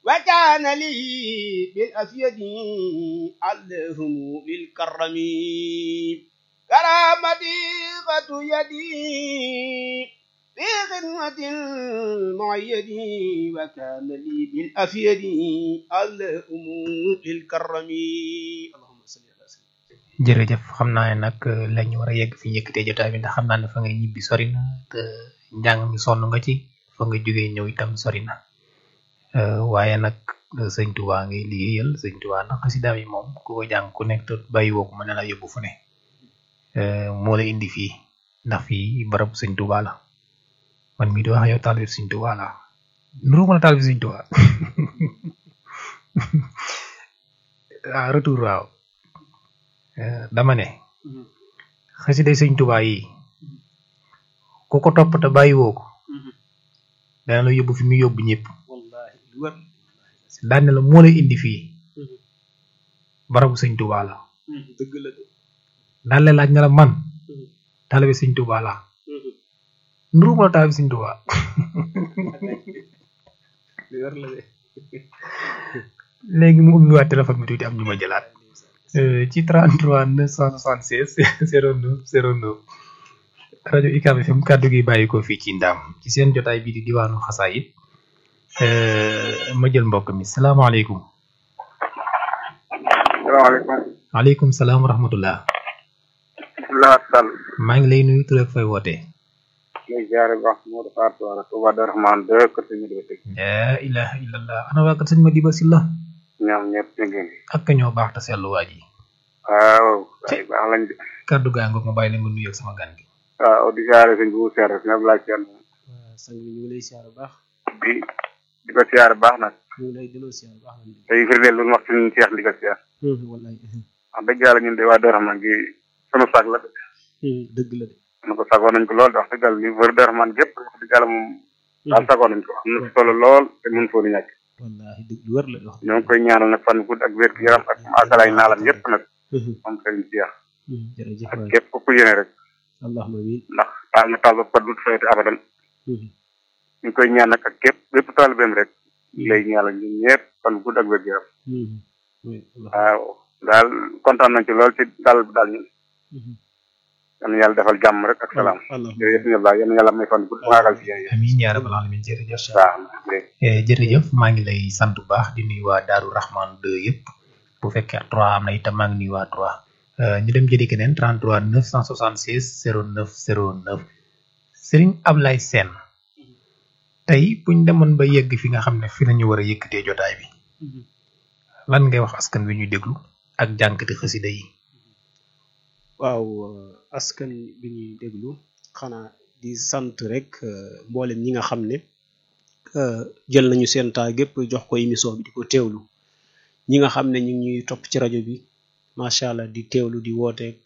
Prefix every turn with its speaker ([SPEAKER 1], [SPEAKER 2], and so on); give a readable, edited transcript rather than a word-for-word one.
[SPEAKER 1] وكان لي بالأفيد علهم للكرم كرامتي قد يدي في خدمة المعيد وكان لي بالأفيد علهم للكرم اللهم صل على سيدنا.
[SPEAKER 2] jërëjëf xam naa ne nag lañ war a yegg fi njëkkatee jotaay bi ndax xam naa ne fa ngay ñibbi sori na te njàng mi sonn nga ci fa nga jógee ñëw itam sori na waaye nag sëñ Tuubaa ngay liggéeyal sëñ Tuubaa nag xasida yi moom ku ko jàng ku nekk te bàyyi woo ko mën na la yóbbu fu ne moo la indi fii ndax fii barab sëñ Tuubaa la man mii di wax yow taalibe sëñ Tuubaa la nuru ma la taalibe sëñ Tuubaa ah retour waaw dama ne xasida sëñ Tuubaa yi ku ko topp te bàyyi woo ko dana la yóbbu fi mu yóbbu ñëpp daan ne la moo lay indi fii barabu sëñ Tuubaa la
[SPEAKER 1] dëgg la de
[SPEAKER 2] daan la laaj ne la man taalibe sëñ Tuubaa la nuru ma la taalibe sëñ Tuubaa léegi mu ubbi waat téléphone bi tuuti am ñu ma jëlaat ci 33 976 09 09 rajo UCAB FM kaddu gi bàyyi ko fii ci Ndaam ci seen jotaay bii di diwaanu xasaayid ma jël mbokk mi salaamaaleykum.
[SPEAKER 3] salaamaaleykum.
[SPEAKER 2] waaleykum salaam wa rahmatullah.
[SPEAKER 3] Laat Sall.
[SPEAKER 2] maa ngi lay nuyu tur ak fay wootee.
[SPEAKER 3] muy jaare baax Modou Fatou Wara Touba Darou Rahman 2 kër sëñ Madiba Sylla.
[SPEAKER 2] la ilaha illallah ana waa kër sëñ Madiba Sylla.
[SPEAKER 3] ñoom ñëpp ñu ngi.
[SPEAKER 2] ak ñoo baax te seetlu waa ji.
[SPEAKER 3] waaw. ay baax lañ de.
[SPEAKER 2] kaddu gaa ngoog ma bàyyi la nga nuyu ak sama gan gi.
[SPEAKER 3] waaw di jaare sëñ bu seer rek ñëpp laaj kenn.
[SPEAKER 1] sang bi ñu ngi lay siyaar baax
[SPEAKER 3] di ko siyaar baax nag.
[SPEAKER 1] ñu ngi lay delloo siyaar baax na
[SPEAKER 3] tey firndeel lu wax suñu Cheikh di ko siyaar.
[SPEAKER 1] wallahi
[SPEAKER 3] wax dëgg yàlla ñun de waa Darou Rahman gi sama sag la de.
[SPEAKER 1] dëgg la de
[SPEAKER 3] na ko sagoon nañ ko lool de wax dëgg yàlla li wër Darou Rahman gépp wax dëgg yàlla moom daal sagoon nañ ko am na solo lool te mën foo di ñàkk.
[SPEAKER 1] wallahi dëgg lu wër la wax
[SPEAKER 3] ñoo ngi koy ñaanal nag fan gudd ak wér gu yaram ak akalaay naalam yëpp nag moom sëriñ Cheikh
[SPEAKER 1] jërëjëf
[SPEAKER 3] ak képp ku yéene rek
[SPEAKER 1] allahumma amin
[SPEAKER 3] ndax taal na taal ba pat dut fayte abadan ñu ngi koy ñaan nag ak képp bépp taalibeem rek lay ñaanal ñun ñëpp fan gudd ak wér gu yaram waaw daal kontaan nañ ci lool ci daal bi daal ñun yal na yàlla defal jàmm rek ak salaam yooyu yëpp ñëpp daal yal na yàlla may fan gudd waagal ci yéen
[SPEAKER 2] amiin yaa rabbal alamin jërëjëf.
[SPEAKER 3] waaw
[SPEAKER 2] jërëjëf maa ngi lay sant bu baax di nuyu waa Darou Rahman 2 yëpp bu fekkee 3 am na itam maa ngi nuyu waa 3 ñu dem jëli keneen 33 976 09 09 Serigne Ablaye Sène tey buñ demoon ba yegg fi nga xam ne fi nañu war a yëkkatee jotaay bi lan ngay wax askan wi ñuy déglu ak jànkati xasida yi.
[SPEAKER 1] waaw askan bi ñuy déglu xanaa di sant rek mboolem ñi nga xam ne jël nañu seen temps gépp jox ko émission bi di ko teewlu ñi nga xam ne ñu ngi ñuy topp ci rajo bi macha allah di teewlu di wooteeg